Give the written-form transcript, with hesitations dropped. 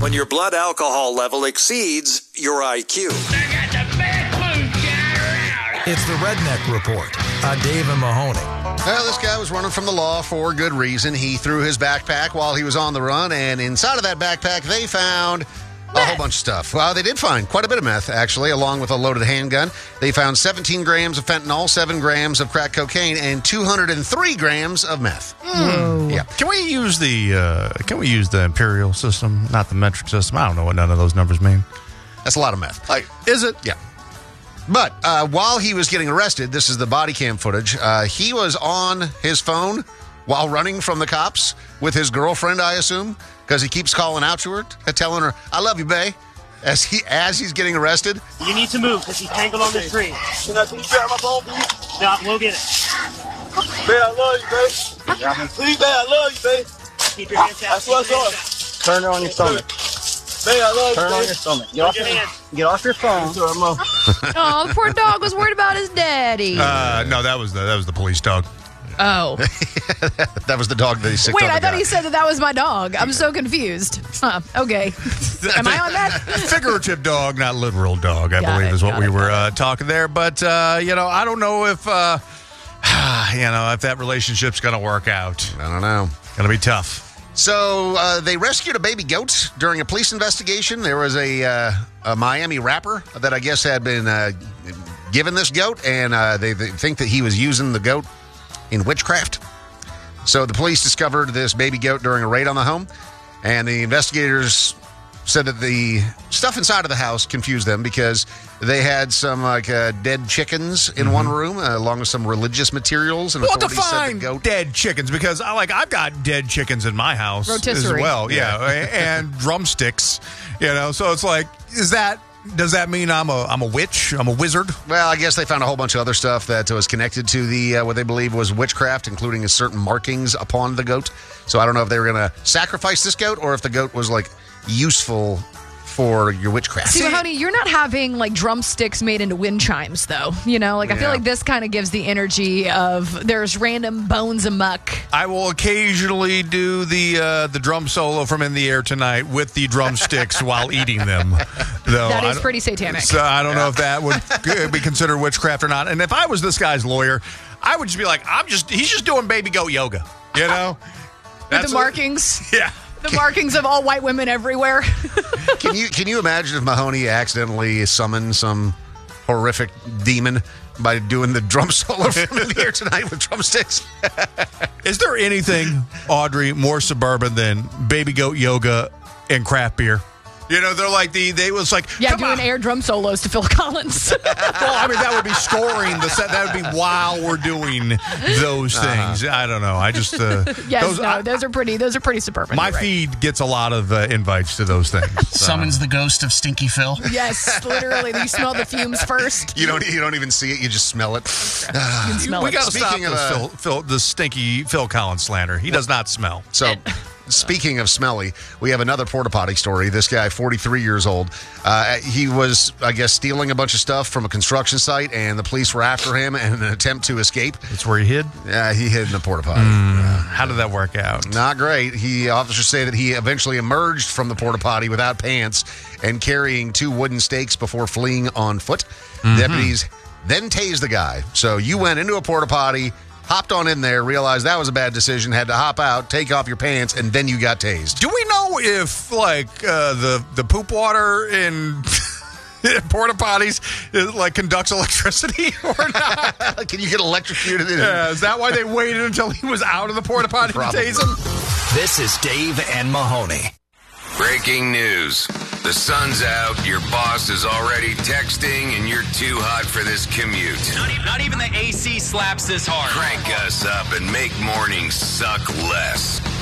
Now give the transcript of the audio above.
when your blood alcohol level exceeds your IQ. I got the best food guy around. It's the Redneck Report on Dave and Mahoney. Well, this guy was running from the law for good reason. He threw his backpack while he was on the run, and inside of that backpack, they found a whole bunch of stuff. Well, they did find quite a bit of meth, actually, along with a loaded handgun. They found 17 grams of fentanyl, 7 grams of crack cocaine, and 203 grams of meth. Yeah. Can we use the imperial system, not the metric system? I don't know what none of those numbers mean. That's a lot of meth. Is it? Yeah. But while he was getting arrested, this is the body cam footage, he was on his phone while running from the cops with his girlfriend, I assume, because he keeps calling out to her, telling her, "I love you, bae," as he's getting arrested. You need to move because he's tangled on the screen. Can you grab my phone, please? No, we'll get it. Babe, I love you, babe. Please, babe, I love you, babe. Keep your hands out. That's what's on. Turn it on your stomach. Babe, I love you, Turn it on babe. your stomach. Your Get off your phone. Oh, the poor dog was worried about his daddy. No, that was the police dog. Oh. That was the dog that he sicked Wait, on the I thought guy. he said that was my dog. I'm so confused. Huh, okay. Am I on that? Figurative dog, not literal dog, I believe is what we were talking there. But, I don't know if, if that relationship's going to work out. I don't know. Going to be tough. So they rescued a baby goat during a police investigation. There was a Miami rapper that I guess had been given this goat, and they think that he was using the goat in witchcraft. So the police discovered this baby goat during a raid on the home, and the investigators said that the stuff inside of the house confused them because they had some dead chickens in one room, along with some religious materials. And Well, authorities said the define goat. dead chickens, because I've got dead chickens in my house as Rotisserie. well. Yeah, and drumsticks. So it's like, does that mean I'm a witch? I'm a wizard? Well, I guess they found a whole bunch of other stuff that was connected to the what they believe was witchcraft, including certain markings upon the goat. So I don't know if they were going to sacrifice this goat or if the goat was useful for your witchcraft. See, honey, you're not having drumsticks made into wind chimes, though. I feel like this kind of gives the energy of there's random bones amuck. I will occasionally do the drum solo from In the Air Tonight with the drumsticks while eating them. Though That is pretty satanic. So I don't know if that would be considered witchcraft or not. And if I was this guy's lawyer, I would just be like, he's just doing baby goat yoga. With the markings. Yeah. The markings of all white women everywhere. Can you imagine if Mahoney accidentally summoned some horrific demon by doing the drum solo from In the Air Tonight with drumsticks? Is there anything, Audrey, more suburban than baby goat yoga and craft beer? They're like they was like, Yeah, come doing on. air drum solos to Phil Collins. Well, that would be scoring the set. That would be while we're doing those things. I don't know. I just Yes, those are pretty suburban. My you're right. feed gets a lot of invites to those things. So. Summons the ghost of Stinky Phil. Yes, literally. You smell the fumes first. You don't even see it. You just smell it. You can smell We it. got to stop Speaking of the stinky Phil Collins slander. He does not smell. So, speaking of smelly, we have another porta potty story. This guy, 43 years old, he was, I guess, stealing a bunch of stuff from a construction site, and the police were after him in an attempt to escape. That's where he hid? Yeah, he hid in the porta potty. How did that work out? Not great. Officers say that he eventually emerged from the porta potty without pants and carrying 2 wooden stakes before fleeing on foot. Deputies then tased the guy. So you went into a porta potty, hopped on in there, realized that was a bad decision, had to hop out, take off your pants, and then you got tased. Do we know if the poop water in porta potties conducts electricity or not? Can you get electrocuted in? Yeah, is that why they waited until he was out of the porta potty to tase him? This is Dave and Mahoney. Breaking news. The sun's out, your boss is already texting, and you're too hot for this commute. Not even the AC slaps this hard. Crank us up and make mornings suck less.